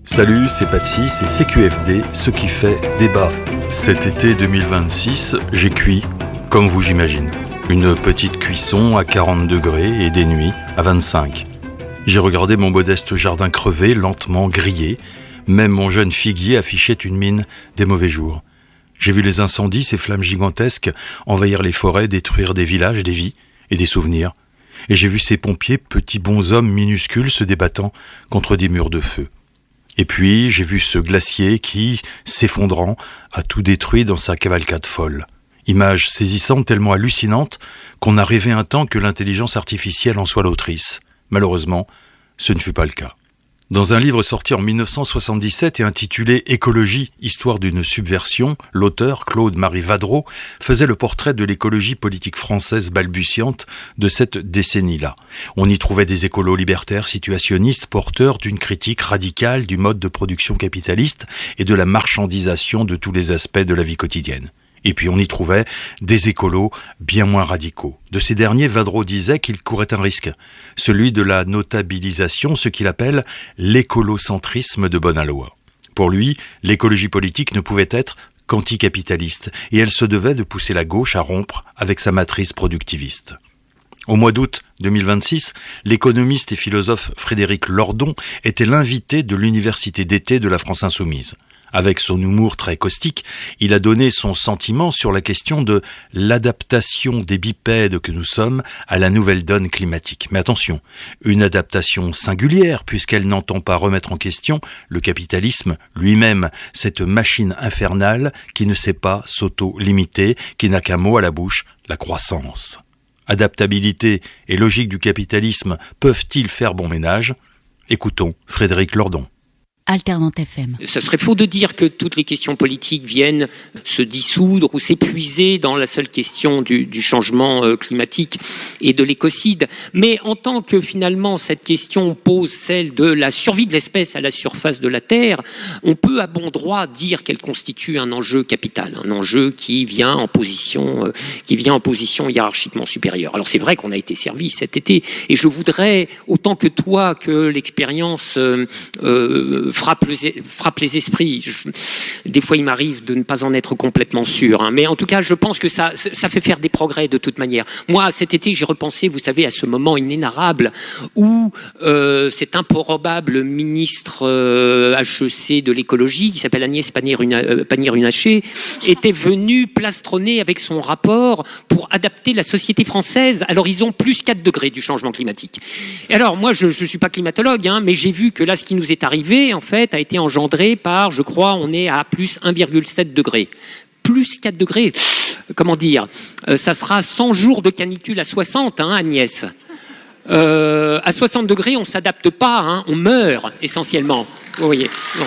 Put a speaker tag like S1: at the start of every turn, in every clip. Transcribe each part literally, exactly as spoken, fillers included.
S1: Salut, c'est Patsy, c'est C Q F D, ce qui fait débat. Cet été deux mille vingt-six, j'ai cuit, comme vous j'imagine. Une petite cuisson à quarante degrés et des nuits à vingt-cinq. J'ai regardé mon modeste jardin crevé, lentement grillé. Même mon jeune figuier affichait une mine des mauvais jours. J'ai vu les incendies, ces flammes gigantesques, envahir les forêts, détruire des villages, des vies et des souvenirs. Et j'ai vu ces pompiers, petits bonshommes minuscules, se débattant contre des murs de feu. Et puis, j'ai vu ce glacier qui, s'effondrant, a tout détruit dans sa cavalcade folle. Image saisissante, tellement hallucinante, qu'on a rêvé un temps que l'intelligence artificielle en soit l'autrice. Malheureusement, ce ne fut pas le cas. Dans un livre sorti en mille neuf cent soixante-dix-sept et intitulé « Écologie, histoire d'une subversion », l'auteur, Claude-Marie Vadreau, faisait le portrait de l'écologie politique française balbutiante de cette décennie-là. On y trouvait des écolos libertaires situationnistes, porteurs d'une critique radicale du mode de production capitaliste et de la marchandisation de tous les aspects de la vie quotidienne. Et puis on y trouvait des écolos bien moins radicaux. De ces derniers, Vadreau disait qu'il courait un risque, celui de la notabilisation, ce qu'il appelle l'écolocentrisme de bon aloi. Pour lui, l'écologie politique ne pouvait être qu'anticapitaliste, et elle se devait de pousser la gauche à rompre avec sa matrice productiviste. Au mois d'août deux mille vingt-six, l'économiste et philosophe Frédéric Lordon était l'invité de l'université d'été de la France Insoumise. Avec son humour très caustique, il a donné son sentiment sur la question de l'adaptation des bipèdes que nous sommes à la nouvelle donne climatique. Mais attention, une adaptation singulière puisqu'elle n'entend pas remettre en question le capitalisme lui-même, cette machine infernale qui ne sait pas s'auto-limiter, qui n'a qu'un mot à la bouche, la croissance. Adaptabilité et logique du capitalisme peuvent-ils faire bon ménage ? Écoutons Frédéric Lordon.
S2: Alternante F M.
S3: Ce serait faux de dire que toutes les questions politiques viennent se dissoudre ou s'épuiser dans la seule question du, du changement euh, climatique et de l'écocide. Mais en tant que finalement cette question pose celle de la survie de l'espèce à la surface de la Terre, on peut à bon droit dire qu'elle constitue un enjeu capital, un enjeu qui vient en position, euh, qui vient en position hiérarchiquement supérieure. Alors c'est vrai qu'on a été servi cet été, et je voudrais autant que toi que l'expérience euh, euh, Frappe les, frappe les esprits. Je, des fois, il m'arrive de ne pas en être complètement sûr. Hein. Mais en tout cas, je pense que ça, ça fait faire des progrès de toute manière. Moi, cet été, j'ai repensé, vous savez, à ce moment inénarrable où euh, cet improbable ministre euh, H E C de l'écologie, qui s'appelle Agnès Pannier-Runacher, était venu plastronner avec son rapport pour adapter la société française à l'horizon plus quatre degrés du changement climatique. Et alors, moi, je ne suis pas climatologue, hein, mais j'ai vu que là, ce qui nous est arrivé, en fait, a été engendré par, je crois, on est à plus un virgule sept degrés. Plus quatre degrés, comment dire, euh, ça sera cent jours de canicule à soixante, hein, Agnès. Euh, à soixante degrés, on ne s'adapte pas, hein, on meurt, essentiellement. Vous voyez. Non.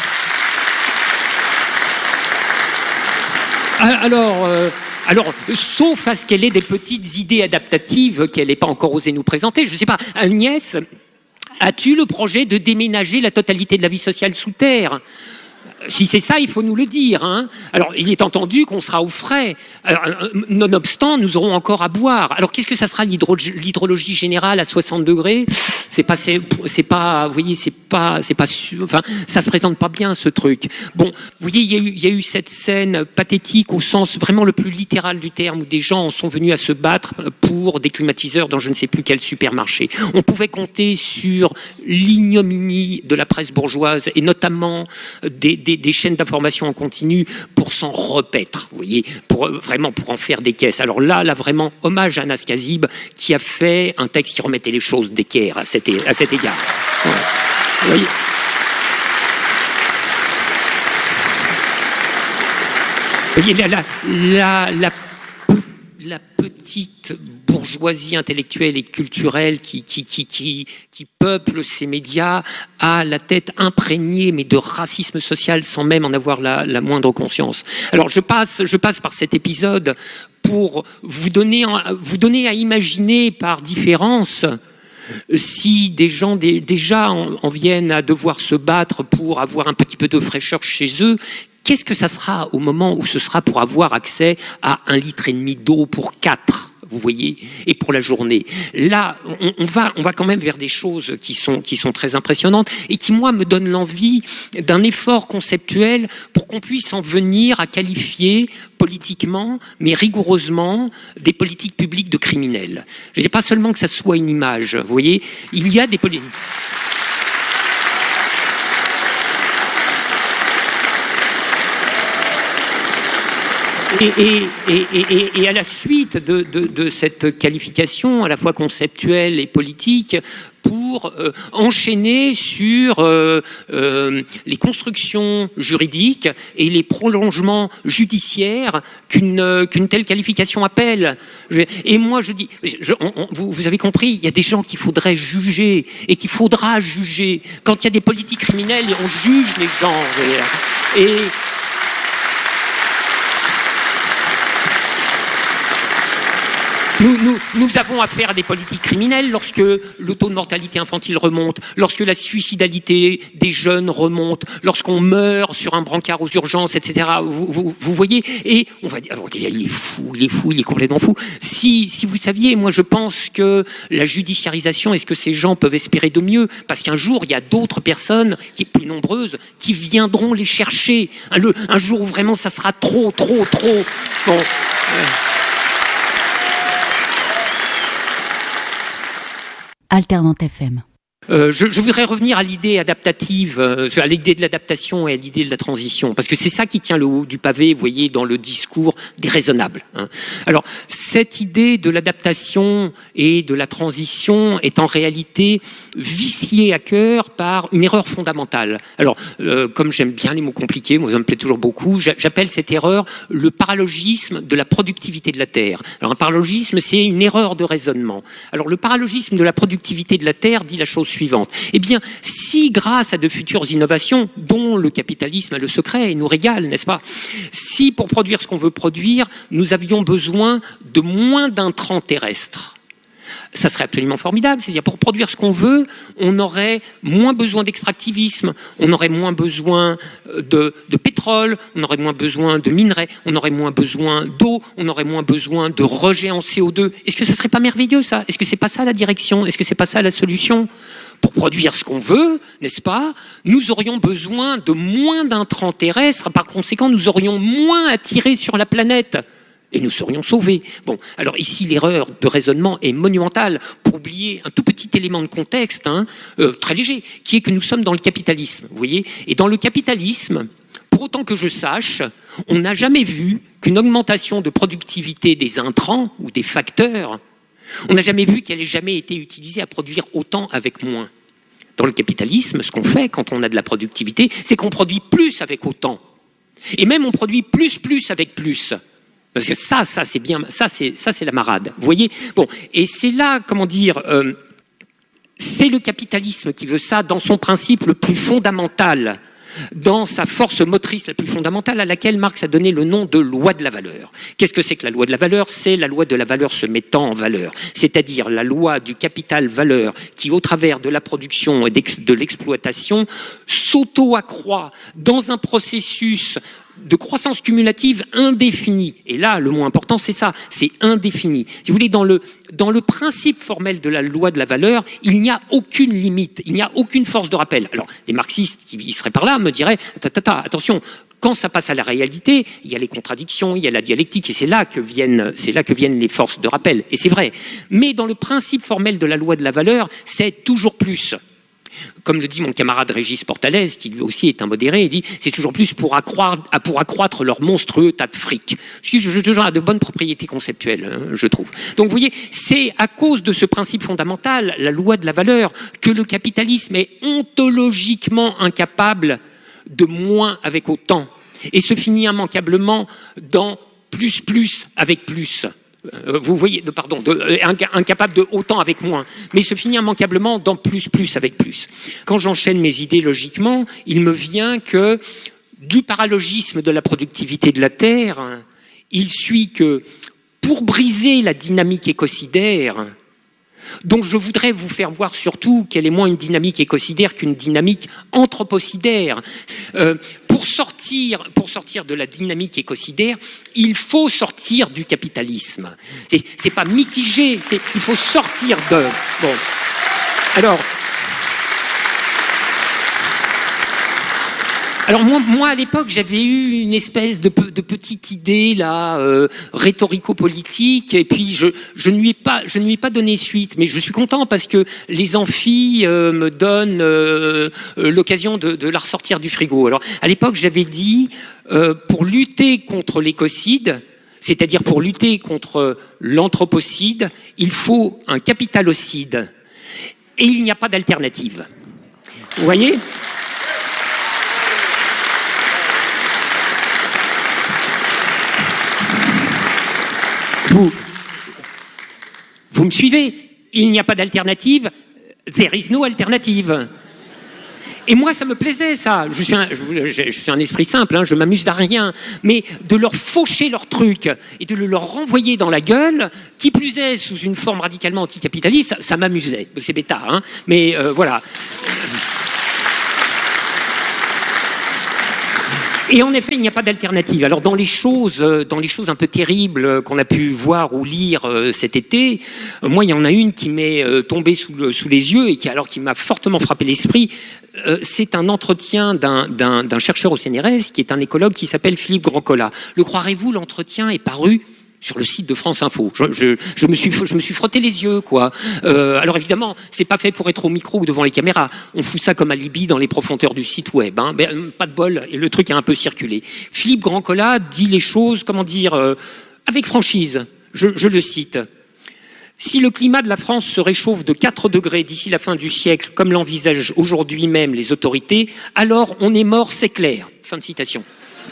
S3: Alors... Euh, Alors, sauf à ce qu'elle ait des petites idées adaptatives qu'elle n'ait pas encore osé nous présenter. Je ne sais pas, Agnès, as-tu le projet de déménager la totalité de la vie sociale sous terre ? Si c'est ça, il faut nous le dire. Hein. Alors, il est entendu qu'on sera au frais. Alors, nonobstant, nous aurons encore à boire. Alors, qu'est-ce que ça sera l'hydro- l'hydrologie générale à soixante degrés ? C'est pas, c'est, c'est pas, vous voyez, c'est pas, c'est pas, enfin, ça se présente pas bien ce truc. Bon, vous voyez, il y a eu, il y a eu cette scène pathétique au sens vraiment le plus littéral du terme où des gens sont venus à se battre pour des climatiseurs dans je ne sais plus quel supermarché. On pouvait compter sur l'ignominie de la presse bourgeoise et notamment des, des Des, des chaînes d'information en continu pour s'en repaître, vous voyez, pour, vraiment pour en faire des caisses. Alors là, là vraiment, hommage à Anas Kazib qui a fait un texte qui remettait les choses d'équerre à cet, à cet égard. Ouais. Vous voyez. Vous voyez, la, la, la, la, la petite bourgeoisie intellectuelle et culturelle qui, qui, qui, qui, qui peuple ces médias a la tête imprégnée mais de racisme social sans même en avoir la, la moindre conscience. Alors je passe, je passe par cet épisode pour vous donner, vous donner à imaginer par différence si des gens des, déjà en, en viennent à devoir se battre pour avoir un petit peu de fraîcheur chez eux. Qu'est-ce que ça sera au moment où ce sera pour avoir accès à un litre et demi d'eau pour quatre ? vous voyez, et pour la journée. Là, on, on, va, on va quand même vers des choses qui sont, qui sont très impressionnantes et qui, moi, me donnent l'envie d'un effort conceptuel pour qu'on puisse en venir à qualifier politiquement, mais rigoureusement, des politiques publiques de criminels. Je ne dis pas seulement que ça soit une image, vous voyez, il y a des politiques... Et, et, et, et, et à la suite de, de, de cette qualification à la fois conceptuelle et politique, pour euh, enchaîner sur euh, euh, les constructions juridiques et les prolongements judiciaires qu'une euh, qu'une telle qualification appelle. Je, et moi, je dis, je, on, on, vous, vous avez compris, il y a des gens qu'il faudrait juger et qu'il faudra juger. Quand il y a des politiques criminelles, on juge les gens. Et Nous, nous, nous avons affaire à des politiques criminelles lorsque le taux de mortalité infantile remonte, lorsque la suicidalité des jeunes remonte, lorsqu'on meurt sur un brancard aux urgences, et cetera. Vous, vous, vous voyez, et on va dire, alors, il est fou, il est fou, il est complètement fou. Si, si vous saviez, moi je pense que la judiciarisation, est-ce que ces gens peuvent espérer de mieux? Parce qu'un jour, il y a d'autres personnes, qui sont plus nombreuses, qui viendront les chercher. Un, le, un jour où vraiment ça sera trop, trop, trop... Bon... Euh...
S2: Alternante F M.
S3: Euh, je, je voudrais revenir à l'idée adaptative, euh, à l'idée de l'adaptation et à l'idée de la transition, parce que c'est ça qui tient le haut du pavé, vous voyez, dans le discours déraisonnable. Hein. Alors, cette idée de l'adaptation et de la transition est en réalité viciée à cœur par une erreur fondamentale. Alors, euh, comme j'aime bien les mots compliqués, moi ça me plaît toujours beaucoup, j'appelle cette erreur le paralogisme de la productivité de la Terre. Alors, un paralogisme, c'est une erreur de raisonnement. Alors, le paralogisme de la productivité de la Terre dit la chose suivante. Eh bien, si grâce à de futures innovations, dont le capitalisme a le secret et nous régale, n'est-ce pas? Si pour produire ce qu'on veut produire, nous avions besoin de moins d'intrants terrestres, ça serait absolument formidable. C'est-à-dire, pour produire ce qu'on veut, on aurait moins besoin d'extractivisme, on aurait moins besoin de, de pétrole, on aurait moins besoin de minerais, on aurait moins besoin d'eau, on aurait moins besoin de rejet en C O deux. Est-ce que ça serait pas merveilleux, ça? Est-ce que c'est pas ça la direction? Est-ce que c'est pas ça la solution? Pour produire ce qu'on veut, n'est-ce pas, nous aurions besoin de moins d'intrants terrestres, par conséquent, nous aurions moins à tirer sur la planète. Et nous serions sauvés. Bon, alors ici, l'erreur de raisonnement est monumentale pour oublier un tout petit élément de contexte, hein, euh, très léger, qui est que nous sommes dans le capitalisme, vous voyez. Et dans le capitalisme, pour autant que je sache, on n'a jamais vu qu'une augmentation de productivité des intrants ou des facteurs, on n'a jamais vu qu'elle ait jamais été utilisée à produire autant avec moins. Dans le capitalisme, ce qu'on fait quand on a de la productivité, c'est qu'on produit plus avec autant. Et même on produit plus, plus avec plus. Parce que ça, ça c'est bien, ça c'est, ça c'est la marade. Vous voyez? Bon, et c'est là, comment dire, euh, c'est le capitalisme qui veut ça dans son principe le plus fondamental, dans sa force motrice la plus fondamentale, à laquelle Marx a donné le nom de loi de la valeur. Qu'est-ce que c'est que la loi de la valeur? C'est la loi de la valeur se mettant en valeur, c'est-à-dire la loi du capital-valeur qui, au travers de la production et de l'exploitation, s'auto-accroît dans un processus de croissance cumulative indéfinie. Et là, le mot important, c'est ça, c'est indéfini. Si vous voulez, dans le, dans le principe formel de la loi de la valeur, il n'y a aucune limite, il n'y a aucune force de rappel. Alors, les marxistes qui seraient par là me diraient, tata, attention, quand ça passe à la réalité, il y a les contradictions, il y a la dialectique, et c'est là que viennent, c'est là que viennent les forces de rappel. Et c'est vrai. Mais dans le principe formel de la loi de la valeur, c'est toujours plus. Comme le dit mon camarade Régis Portalès, qui lui aussi est un modéré, il dit c'est toujours plus pour accroître, pour accroître leur monstrueux tas de fric. Ce qui, je, je, je, a de bonnes propriétés conceptuelles, hein, je trouve. Donc vous voyez, c'est à cause de ce principe fondamental, la loi de la valeur, que le capitalisme est ontologiquement incapable de moins avec autant, et se finit immanquablement dans plus plus avec plus. Vous voyez, de, pardon, de, incapable de autant avec moins, mais se finit immanquablement dans plus, plus avec plus. Quand j'enchaîne mes idées logiquement, il me vient que du paralogisme de la productivité de la Terre, il suit que pour briser la dynamique écocidaire, dont je voudrais vous faire voir surtout qu'elle est moins une dynamique écocidaire qu'une dynamique anthropocidaire, euh, pour pour sortir, pour sortir de la dynamique écocidaire, il faut sortir du capitalisme. C'est, c'est pas mitigé, c'est, il faut sortir de... Bon. Alors... Alors moi, moi à l'époque, j'avais eu une espèce de, de petite idée là, euh, rhétorico-politique, et puis je, je ne lui ai pas, je ne lui ai pas donné suite. Mais je suis content parce que les amphis euh, me donnent euh, l'occasion de, de la ressortir du frigo. Alors à l'époque, j'avais dit euh, pour lutter contre l'écocide, c'est-à-dire pour lutter contre l'anthropocide, il faut un capitalocide, et il n'y a pas d'alternative. Vous voyez ? Vous, vous me suivez? Il n'y a pas d'alternative. There is no alternative. Et moi, ça me plaisait, ça. Je suis un, je, je suis un esprit simple, hein, je m'amuse à rien. Mais de leur faucher leur truc et de le leur renvoyer dans la gueule, qui plus est sous une forme radicalement anticapitaliste, ça, ça m'amusait. C'est bêta, hein. Mais euh, voilà. Et en effet, il n'y a pas d'alternative. Alors dans les choses, dans les choses un peu terribles qu'on a pu voir ou lire cet été, moi il y en a une qui m'est tombée sous, le, sous les yeux et qui alors qui m'a fortement frappé l'esprit. C'est un entretien d'un, d'un, d'un chercheur au C N R S qui est un écologue qui s'appelle Philippe Grandcolat. Le croirez-vous, l'entretien est paru sur le site de France Info. Je, je, je, me, suis, je me suis frotté les yeux, quoi. Euh, alors évidemment, c'est pas fait pour être au micro ou devant les caméras. On fout ça comme alibi dans les profondeurs du site web. Hein. Ben, pas de bol, et le truc a un peu circulé. Philippe Grandcolat dit les choses, comment dire, euh, avec franchise. Je, je le cite. Si le climat de la France se réchauffe de quatre degrés d'ici la fin du siècle, comme l'envisagent aujourd'hui même les autorités, alors on est mort, c'est clair. Fin de citation.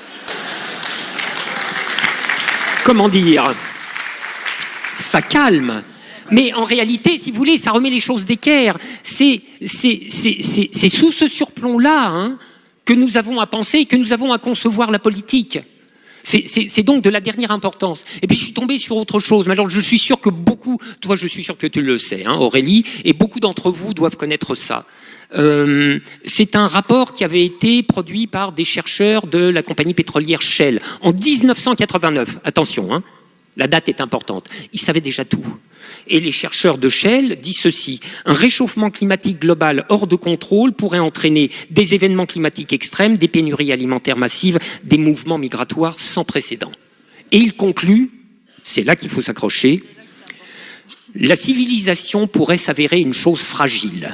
S3: Comment dire, ça calme. Mais en réalité, si vous voulez, ça remet les choses d'équerre. C'est, c'est, c'est, c'est, c'est sous ce surplomb-là hein, que nous avons à penser, que nous avons à concevoir la politique. C'est, c'est, c'est donc de la dernière importance. Et puis je suis tombé sur autre chose. Mais alors je suis sûr que beaucoup, toi je suis sûr que tu le sais, hein, Aurélie, et beaucoup d'entre vous doivent connaître ça. Euh, c'est un rapport qui avait été produit par des chercheurs de la compagnie pétrolière Shell en dix-neuf cent quatre-vingt-neuf. Attention, hein, la date est importante. Ils savaient déjà tout. Et les chercheurs de Shell disent ceci. Un réchauffement climatique global hors de contrôle pourrait entraîner des événements climatiques extrêmes, des pénuries alimentaires massives, des mouvements migratoires sans précédent. Et il conclut, c'est là qu'il faut s'accrocher, la civilisation pourrait s'avérer une chose fragile.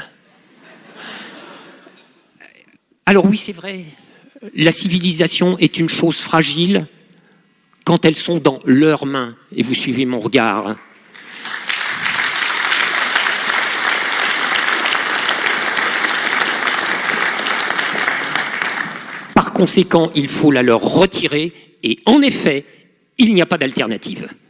S3: Alors oui, c'est vrai, la civilisation est une chose fragile quand elles sont dans leurs mains. Et vous suivez mon regard. Par conséquent, il faut la leur retirer. Et en effet, il n'y a pas d'alternative.